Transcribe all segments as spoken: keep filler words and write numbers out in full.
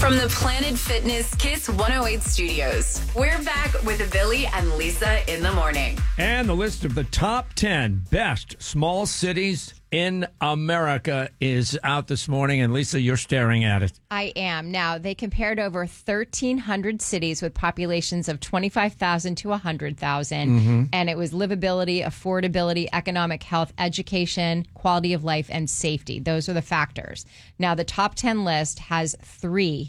From the Planet Fitness Kiss one oh eight studios, we're back with Billy and Lisa in the morning. And the list of the top ten best small cities in America is out this morning. And Lisa, you're staring at it. I am. Now, they compared over thirteen hundred cities with populations of twenty-five thousand to one hundred thousand. Mm-hmm. And it was livability, affordability, economic health, education, quality of life, and safety. Those are the factors. Now, the top ten list has three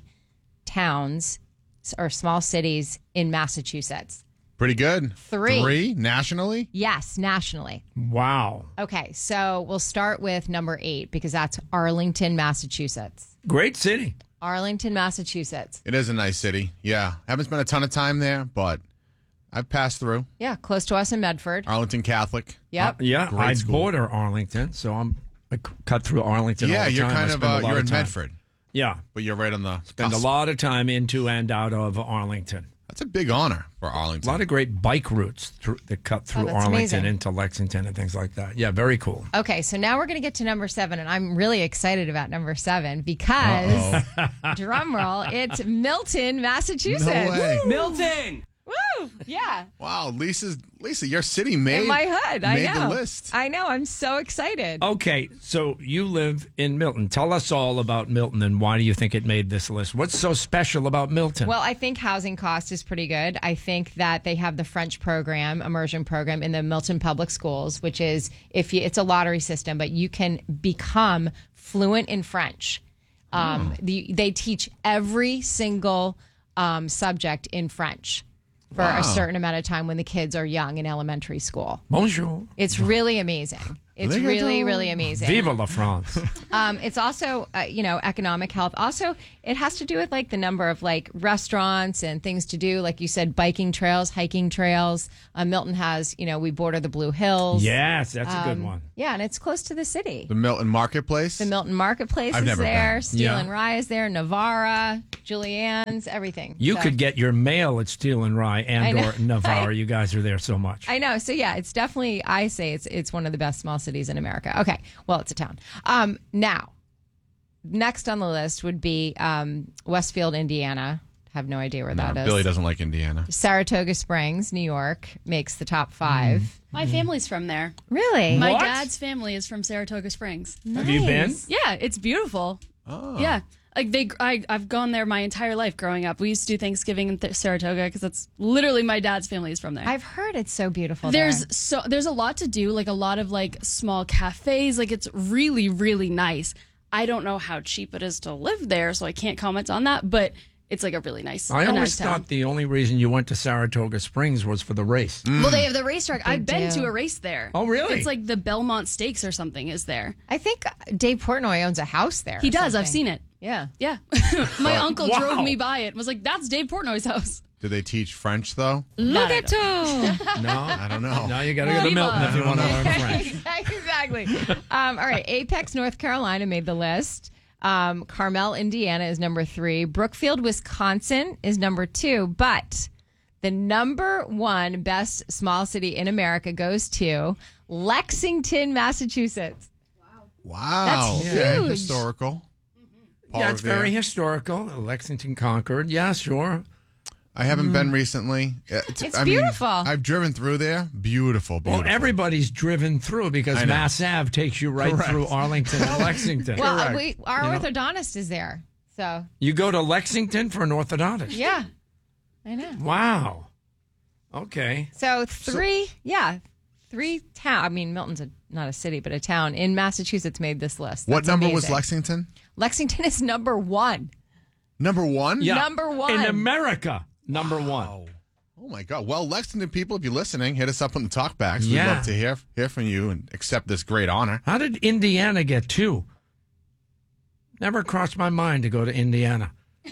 towns or small cities in Massachusetts. Pretty good. Three. Three nationally? Yes, nationally. Wow. Okay, so we'll start with number eight because that's Arlington, Massachusetts. Great city. Arlington, Massachusetts. It is a nice city. Yeah. Haven't spent a ton of time there, but I've passed through. Yeah, close to us in Medford. Arlington Catholic. Yep. Uh, yeah, Great I school. border Arlington, so I'm I cut through Arlington Yeah, all the you're time. I kind of spend a uh, lot you're of in time. Medford, Yeah, but you're right on the spend a cusp. lot of time into and out of Arlington. That's a big honor for A Arlington. lot of great bike routes through, that cut through that's Arlington amazing. into Lexington and things like that. Yeah, very cool. Okay, so now we're going to get to number seven, and I'm really excited about number seven because, drum roll, it's Milton, Massachusetts. No way. Milton! Woo! Yeah. Wow, Lisa's Lisa, your city made In my hood. I made know. the list. I know. I'm so excited. Okay, so you live in Milton. Tell us all about Milton and why do you think it made this list? What's so special about Milton? Well, I think housing cost is pretty good. I think that they have the French program, immersion program in the Milton Public Schools, which is if you, it's a lottery system, but you can become fluent in French. Um, the, they teach every single um, subject in French for Wow. a certain amount of time when the kids are young in elementary school. Bonjour. It's really amazing. It's There you really, go. really amazing. Viva la France. Um, it's also, uh, you know, economic health. Also, it has to do with like the number of like restaurants and things to do. Like you said, biking trails, hiking trails. Uh, Milton has, you know, we border the Blue Hills. Yes, that's a good Um, one. Yeah, and it's close to the city. The Milton Marketplace. The Milton Marketplace I've is never there. been. Steel Yeah. and Rye is there. Navarra, Julianne's, everything. You So- could get your mail at Steel and Rye and know. or Navarre. You guys are there so much. I know. So yeah, it's definitely. I say it's it's one of the best small cities in America. Okay, well, it's a town. Um, now, next on the list would be um, Westfield, Indiana. Have no idea where No, that is. Billy doesn't like Indiana. Saratoga Springs, New York, makes the top five. My family's from there. Really? My What? dad's family is from Saratoga Springs. Have you been? Nice. Yeah, it's beautiful. Oh. Yeah. Like they, I, I've gone there my entire life growing up. We used to do Thanksgiving in th- Saratoga because that's literally my dad's family is from there. I've heard it's so beautiful. there's there. so there's a lot to do, like a lot of like small cafes. Like it's really really nice. I don't know how cheap it is to live there, so I can't comment on that. But it's like a really nice. I a always nice town. thought the only reason you went to Saratoga Springs was for the race. Well, they have the racetrack. I've been do. to a race there. Oh, really? It's like the Belmont Stakes or something is there. I think Dave Portnoy owns a house there. He or does. I've something. seen it. Yeah. Yeah. My uncle Wow. drove me by it and was like, that's Dave Portnoy's house. Do they teach French though? Look at No, I don't know. now you got to go to Milton if you want to learn French. exactly. Um, all right. Apex, North Carolina made the list. Um, Carmel, Indiana is number three. Brookfield, Wisconsin is number two. But the number one best small city in America goes to Lexington, Massachusetts. Wow. That's Yeah, huge. historical. Paul Yeah, it's Revere. very historical. Lexington Concord. Yeah, sure. I haven't been recently. Uh, It's I mean, beautiful. I've driven through there. Beautiful, beautiful. Well, everybody's driven through because I know. Mass Ave takes you right Correct. through Arlington and Lexington. Well, Correct. we, our You know? orthodontist is there. So, You go to Lexington for an orthodontist. yeah. I know. Wow. Okay. So three, yeah, three town. I mean, Milton's a, not a city, but a town in Massachusetts made this list. What That's number was amazing. Lexington? Lexington is number one. Number one? Yeah. Number one. In America, number one. Oh. Oh my God! Well, Lexington people, if you're listening, hit us up on the talkbacks. We'd Yeah. love to hear hear from you and accept this great honor. How did Indiana get two? Never crossed my mind to go to Indiana.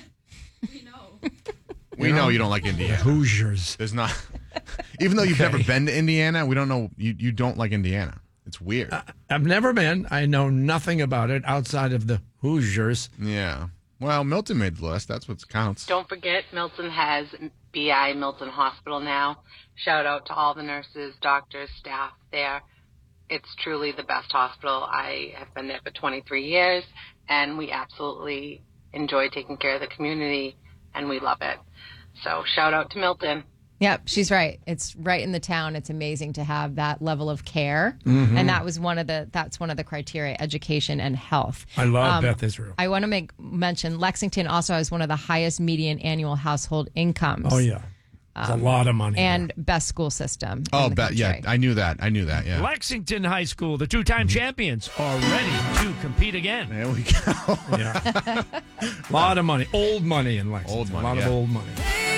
We know you don't like Indiana. Hoosiers. There's not, even though you've Okay. never been to Indiana, we don't know you. You don't like Indiana. It's weird. I've never been. I know nothing about it outside of the Hoosiers. yeah. Well, Milton made the list. That's what counts. Don't forget, Milton has B I Milton Hospital now. Shout out to all the nurses, doctors, staff there. It's truly the best hospital. I have been there for twenty-three years, and we absolutely enjoy taking care of the community, and we love it. So shout out to Milton. Yep, she's right. It's right in the town. It's amazing to have that level of care, Mm-hmm. and that was one of the that's one of the criteria: education and health. I love Um, Beth Israel. I want to make mention Lexington also has one of the highest median annual household incomes. Oh, yeah. It's a lot of money. and best school system. in Oh, the bet yeah, country. I knew that. I knew that. Yeah. Lexington High School, the two-time champions, are ready to compete again. There we go. Yeah. A lot of money. Old money in Lexington. Old money, A lot yeah. of old money.